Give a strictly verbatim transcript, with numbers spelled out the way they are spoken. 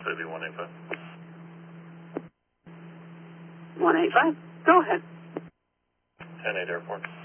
So it'd be one eight five. one eight five. Go ahead. ten eight airport.